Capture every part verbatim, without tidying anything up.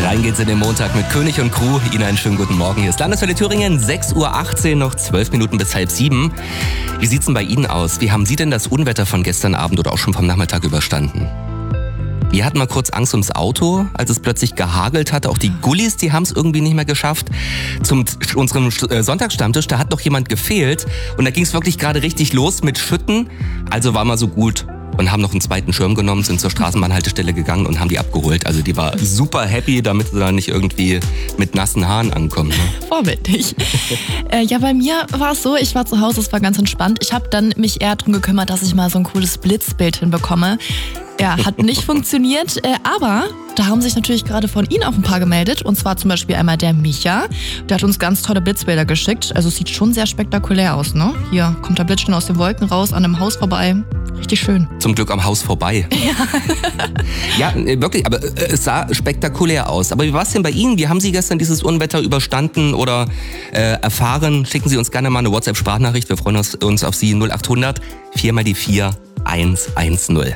Rein geht's in den Montag mit König und Crew. Ihnen einen schönen guten Morgen. Hier ist Landeswelle Thüringen, sechs Uhr achtzehn, noch zwölf Minuten bis halb sieben. Wie sieht's denn bei Ihnen aus? Wie haben Sie denn das Unwetter von gestern Abend oder auch schon vom Nachmittag überstanden? Wir hatten mal kurz Angst ums Auto, als es plötzlich gehagelt hat. Auch die Gullis, die haben es irgendwie nicht mehr geschafft. Zum unserem Sonntagsstammtisch, da hat noch jemand gefehlt. Und da ging es wirklich gerade richtig los mit Schütten. Also war mal so gut. Und haben noch einen zweiten Schirm genommen, sind zur Straßenbahnhaltestelle gegangen und haben die abgeholt. Also die war super happy, damit sie da nicht irgendwie mit nassen Haaren ankommen. Ne? Vorbildlich. äh, ja, bei mir war es so, ich war zu Hause, es war ganz entspannt. Ich habe dann mich eher darum gekümmert, dass ich mal so ein cooles Blitzbild hinbekomme. Ja, hat nicht funktioniert, äh, aber da haben sich natürlich gerade von Ihnen auch ein paar gemeldet. Und zwar zum Beispiel einmal der Micha. Der hat uns ganz tolle Blitzbilder geschickt. Also es sieht schon sehr spektakulär aus, ne? Hier kommt der Blitz schon aus den Wolken raus, an einem Haus vorbei. Richtig schön. Zum Glück am Haus vorbei. Ja, ja, wirklich, aber es sah spektakulär aus. Aber wie war es denn bei Ihnen? Wie haben Sie gestern dieses Unwetter überstanden oder äh, erfahren? Schicken Sie uns gerne mal eine WhatsApp-Sprachnachricht. Wir freuen uns, uns auf Sie. null acht hundert vier mal die vier eins eins null.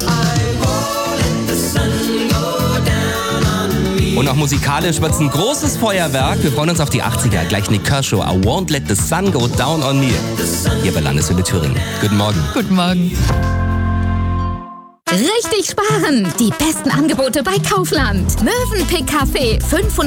Und auch musikalisch wird's ein großes Feuerwerk. Wir freuen uns auf die achtziger. Gleich Nick Kershaw, I won't let the sun go down on me. Hier bei Landeswelle Thüringen. Guten Morgen. Guten Morgen. Richtig sparen! Die besten Angebote bei Kaufland. Mövenpick Kaffee, fünfhundert